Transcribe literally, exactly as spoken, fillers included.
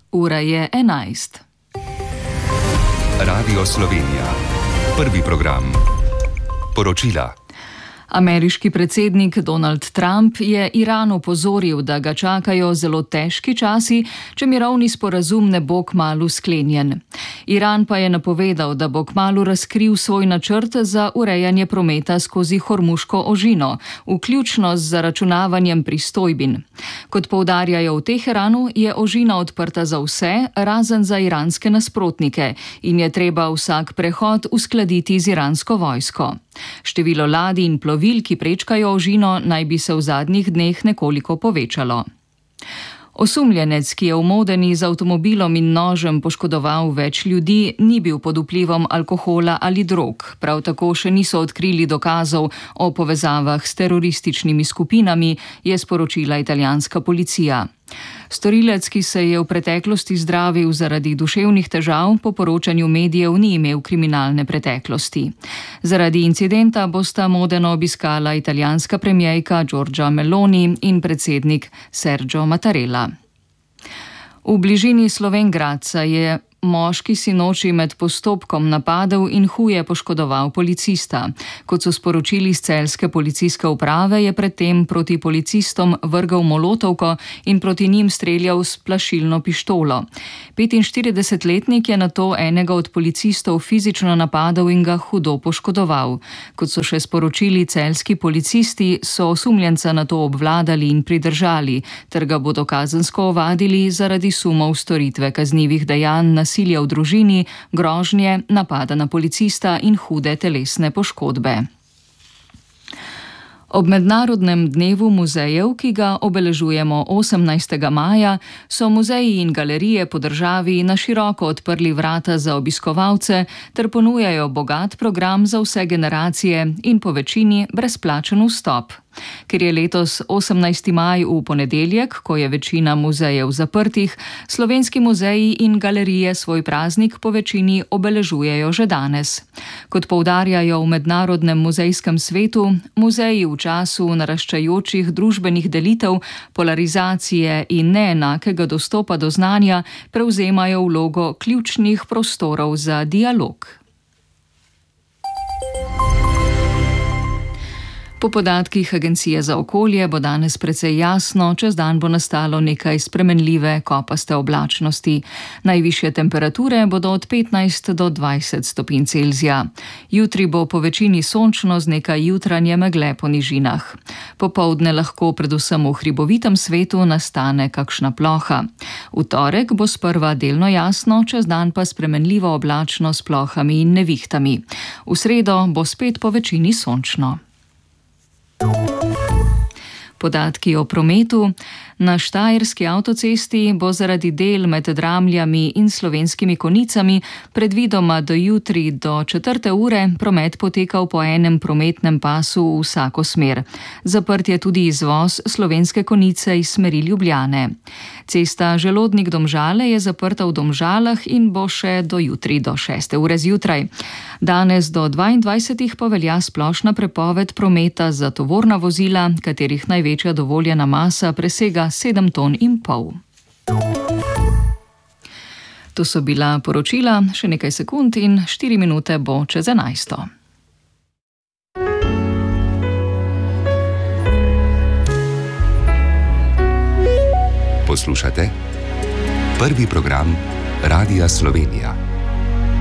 Ura je enajst. Radio Slovenija. Prvi program. Poročila. Ameriški predsednik Donald Trump je Iran opozoril, da ga čakajo zelo težki časi, če mirovni sporazum ne bo kmalu sklenjen. Iran pa je napovedal, da bo kmalu razkril svoj načrt za urejanje prometa skozi Hormuško ožino, vključno z zaračunavanjem pristojbin. Kot poudarjajo v Teheranu, je ožina odprta za vse, razen za iranske nasprotnike, in je treba vsak prehod uskladiti z iransko vojsko. Število ladij in plovil, ki prečkajo ožino, naj bi se v zadnjih dneh nekoliko povečalo. Osumljenec, ki je v Modeni z avtomobilom in nožem poškodoval več ljudi, ni bil pod vplivom alkohola ali drog. Prav tako še niso odkrili dokazov o povezavah s terorističnimi skupinami, je sporočila italijanska policija. Storilec, ki se je v preteklosti zdravil zaradi duševnih težav, po poročanju medijev ni imel kriminalne preteklosti. Zaradi incidenta bosta Modeno obiskala italijanska premierka Giorgia Meloni in predsednik Sergio Mattarella. V bližini Slovenj Gradca je moški sinoči med postopkom napadel in huje poškodoval policista. Kot so sporočili z celjske policijske uprave, je predtem proti policistom vrgel molotovko in proti njim streljal s plašilno pištolo. petinštiridesetletnik je nato enega od policistov fizično napadel in ga hudo poškodoval. Kot so še sporočili celjski policisti, so osumljenca nato obvladali in pridržali, ter ga bodo kazensko ovadili zaradi sumov storitve kaznivih dejanj nasilja v družini, grožnje, napada na policista in hude telesne poškodbe. Ob mednarodnem dnevu muzejev, ki ga obeležujemo osemnajstega maja, so muzeji in galerije po državi na široko odprli vrata za obiskovalce ter ponujajo bogat program za vse generacije in po večini brezplačen vstop. Ker je letos osemnajsti maj v ponedeljek, ko je večina muzejev zaprtih, slovenski muzeji in galerije svoj praznik po večini obeležujejo že danes. Kot poudarjajo v Mednarodnem muzejskem svetu, muzeji v času naraščajočih družbenih delitev, polarizacije in neenakega dostopa do znanja prevzemajo vlogo ključnih prostorov za dialog. Po podatkih Agencije za okolje bo danes precej jasno, čez dan bo nastalo nekaj spremenljive kopaste oblačnosti. Najvišje temperature bodo od petnajst do dvajset stopinj Celzija. Jutri bo po večini sončno z nekaj jutranje megle po nižinah. Popoldne lahko predvsem v hribovitem svetu nastane kakšna ploha. V torek bo sprva delno jasno, čez dan pa spremenljivo oblačno s plohami in nevihtami. V sredo bo spet po večini sončno. Podatki o prometu. Na Štajerski avtocesti bo zaradi del med Dramljami in Slovenskimi Konicami predvidoma do jutri do četrte ure promet potekal po enem prometnem pasu v vsako smer. Zaprt je tudi izvoz Slovenske Konice iz smeri Ljubljane. Cesta Želodnik-Domžale je zaprta v Domžalah in bo še do jutri do šeste ure zjutraj. Danes do dvaindvajsetih pa velja splošna prepoved prometa za tovorna vozila, katerih največja dovoljena masa presega sedem ton in pol. To so bila poročila, še nekaj sekund in štiri minute bo čez enajsto. Poslušate Prvi program Radia Slovenija.